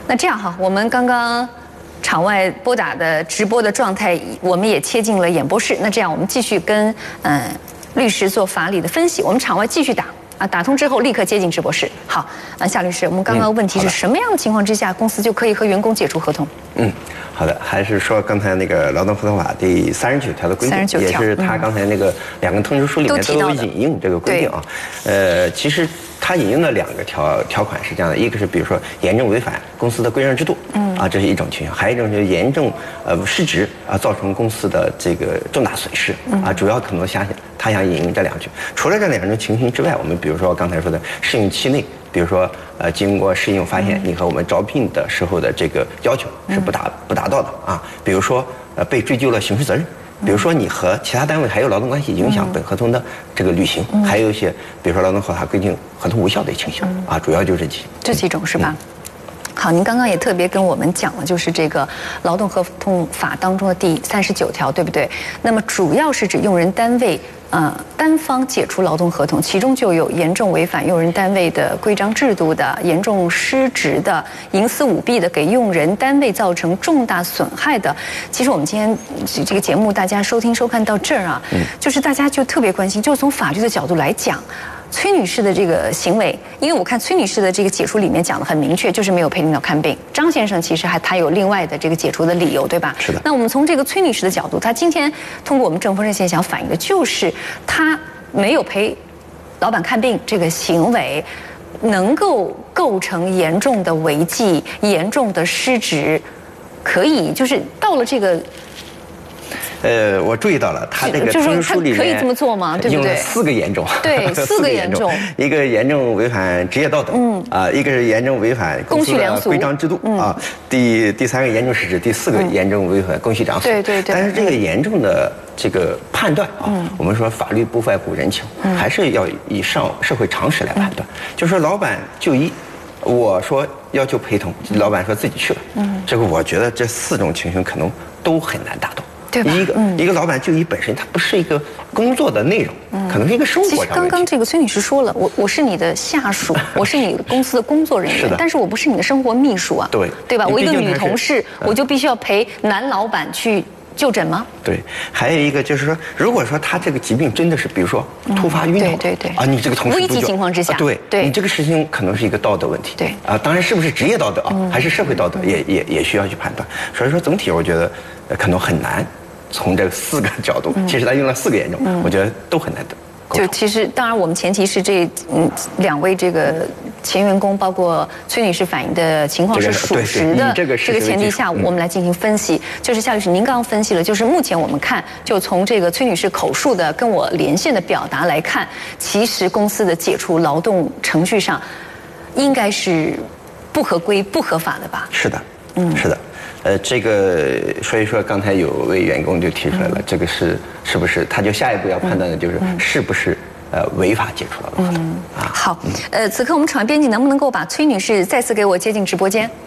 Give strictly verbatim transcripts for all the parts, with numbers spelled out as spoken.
那这样哈，我们刚刚场外拨打的直播的状态，我们也切进了演播室。那这样，我们继续跟嗯、呃、律师做法理的分析。我们场外继续打啊，打通之后立刻接进直播室。好，啊，夏律师，我们刚刚问题是什么样的情况之下，公司就可以和员工解除合同？嗯。 好的，还是说刚才那个《劳动合同法》第三十九条的规定，也是他刚才那个两个通知书里面都有引用这个规定啊。呃，其实他引用的两个条条款是这样的，一个是比如说严重违反公司的规章制度，嗯啊，这是一种情况；还有一种就是严重呃失职啊，造成公司的这个重大损失啊，主要可能想他想引用这两句。除了这两种情形之外，我们比如说刚才说的试用期内。 比如说，呃，经过试用发现你和我们招聘的时候的这个要求是不达不达到的啊。比如说，呃，被追究了刑事责任。比如说，你和其他单位还有劳动关系，影响本合同的这个履行，还有一些，比如说劳动合法规定合同无效的情形啊，主要就是这几这几种是吧？ 好，您刚刚也特别跟我们讲了，就是这个《劳动合同法》当中的第三十九条，对不对？那么主要是指用人单位呃单方解除劳动合同，其中就有严重违反用人单位的规章制度的、严重失职的、营私舞弊的、给用人单位造成重大损害的。其实我们今天这个节目大家收听收看到这儿啊，就是大家就特别关心，就是从法律的角度来讲。 崔女士的这个行为，因为我看崔女士的这个解除里面讲得很明确，就是没有陪领导看病。张先生其实还他有另外的这个解除的理由，对吧？ 是的。 那我们从这个崔女士的角度，她今天通过我们正风热线想反映的就是她没有陪老板看病这个行为，能够构成严重的违纪、严重的失职，可以就是到了这个。 呃，我注意到了，他这个通知书里面可以这么做吗？对不对？ 用了四个严重， 对，四个严重， 一个严重违反职业道德，嗯啊，一个是严重违反公司的规章制度啊，第第三个严重失职，第四个严重违反公序良俗。 对对对。 但是这个严重的这个判断啊，我们说法律不外乎人情，还是要以上社会常识来判断。就是说，老板就医，我说要求陪同，老板说自己去了，嗯，这个我觉得这四种情形可能都很难达到。 对吧？ 一个、嗯、一个老板就医本身，它不是一个工作的内容，嗯、可能是一个生活上的。 其实刚刚这个崔女士说了，我我是你的下属，我是你公司的工作人员，但是我不是你的生活秘书啊， 对对吧？我一个女同事，我就必须要陪男老板去就诊吗？ 对，还有一个就是说，如果说他这个疾病真的是，比如说突发晕倒， 对对对啊，你这个同事危急情况之下， 对对， 你这个事情可能是一个道德问题， 对啊，当然是不是职业道德啊，还是社会道德，也也也需要去判断。所以说总体我觉得可能很难。 从这四个角度，其实他用了四个严重，嗯、我觉得都很难得。 就其实，当然我们前提是这嗯两位这个前员工，包括崔女士反映的情况是属实的， 这个这个前提下，我们来进行分析。就是夏律师，您刚刚分析了，就是目前我们看，就从这个崔女士口述的跟我连线的表达来看，其实公司的解除劳动程序上，应该是不合规、不合法的吧？ 是的，嗯，是的。 呃，这个所以说刚才有位员工就提出来了，这个是是不是？他就下一步要判断的就是是不是呃违法解除劳动合同啊？ 好，呃，此刻我们场外编辑能不能够把崔女士再次给我接进直播间？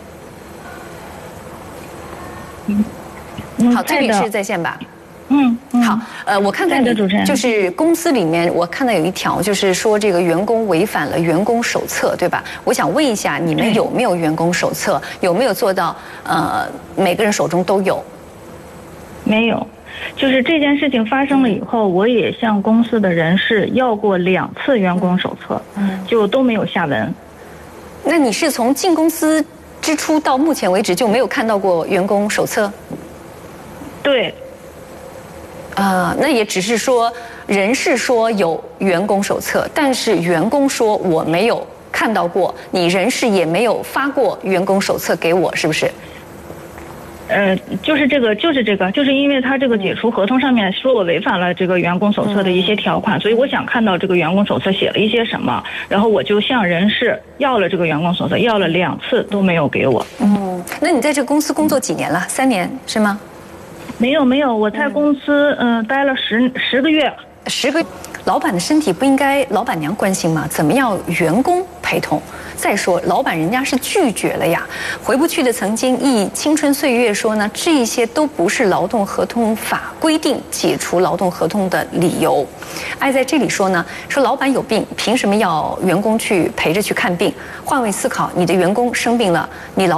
嗯， 好，崔女士在线吧？ 嗯，嗯好，呃，我看看你，就是公司里面，我看到有一条，就是说这个员工违反了员工手册，对吧？我想问一下，你们有没有员工手册？有没有做到呃每个人手中都有？ 没有，就是这件事情发生了以后，我也向公司的人事要过两次员工手册，嗯，就都没有下文。 那你是从进公司之初到目前为止就没有看到过员工手册？ 对。 啊、呃，那也只是说，人事说有员工手册，但是员工说我没有看到过，你人事也没有发过员工手册给我，是不是？ 呃，就是这个，就是这个，就是因为他这个解除合同上面说我违反了这个员工手册的一些条款，所以我想看到这个员工手册写了一些什么，然后我就向人事要了这个员工手册，要了两次都没有给我。 嗯，那你在这个公司工作几年了？三年是吗？ 没有没有，我在公司嗯、呃、待了十十个月， 十个，老板的身体不应该老板娘关心吗？怎么要员工陪同？再说，老板人家是拒绝了呀，回不去的曾经忆青春岁月说呢，这些都不是劳动合同法规定解除劳动合同的理由。爱在这里说呢，说老板有病，凭什么要员工去陪着去看病？换位思考，你的员工生病了，你老。